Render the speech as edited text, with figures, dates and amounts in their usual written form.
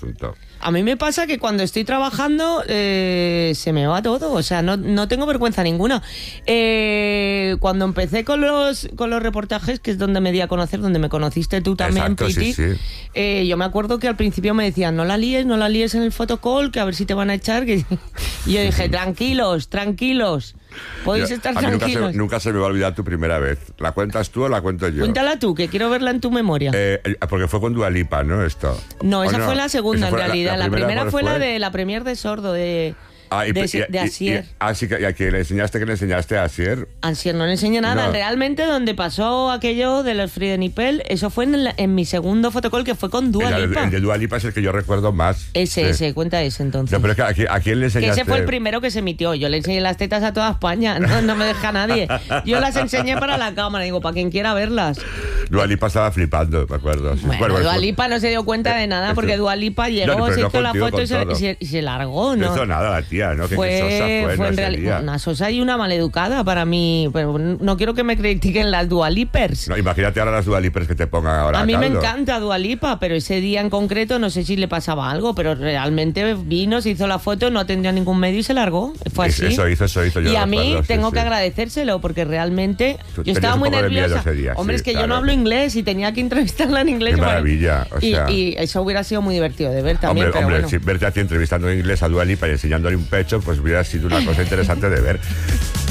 asunto. A mí me pasa que cuando estoy trabajando se me va todo, o sea, no tengo vergüenza ninguna. Cuando empecé con los reportajes, que es donde me di a conocer, donde me conociste tú también, Exacto, Piti, sí. yo me acuerdo que al principio me decían, no la líes en el photocall, que a ver si te van a echar. Y yo dije, tranquilos, podéis estar A mí tranquilos. nunca se me va a olvidar tu primera vez. ¿La cuentas tú o la cuento yo? Cuéntala tú, que quiero verla en tu memoria. Porque fue con Dua Lipa, ¿no? Esto. No, esa fue la segunda en realidad. La primera fue la de de la premier de Sordo, de Asier. Sí, ¿y a quién le enseñaste? ¿Qué le enseñaste a Asier? Asier no le enseñé nada. No. Realmente donde pasó aquello de los Friedenipel, eso fue en mi segundo fotocall, que fue con Dua Lipa. El de Dua Lipa es el que yo recuerdo más. Ese, cuenta ese entonces. No, pero es que ¿a quién le enseñaste? Que ese fue el primero que se emitió. Yo le enseñé las tetas a toda España. No me deja nadie. Yo las enseñé para la cámara. Digo, para quien quiera verlas. Dua Lipa estaba flipando, me acuerdo. Bueno, Dua Lipa no se dio cuenta de nada porque Dua Lipa llegó, se hizo la foto y se largó, ¿no? No hizo nada la tía, ¿no? Fue en realidad una sosa y una maleducada para mí. Pero no quiero que me critiquen las Dua Lipers. No, imagínate ahora las Dua Lipers que te pongan ahora. A mí me encanta Dua Lipa, pero ese día en concreto no sé si le pasaba algo, pero realmente vino, se hizo la foto, no atendió ningún medio y se largó. Fue así. Eso hizo. Y a mí tengo que agradecérselo porque realmente yo estaba muy nerviosa. Hombre, es que yo no hablo inglés y tenía que entrevistarla en inglés. Qué maravilla. Y eso hubiera sido muy divertido de ver también. Hombre, si verte a ti entrevistando en inglés a Dua Lipa y enseñándole un pecho, pues hubiera sido una cosa interesante de ver.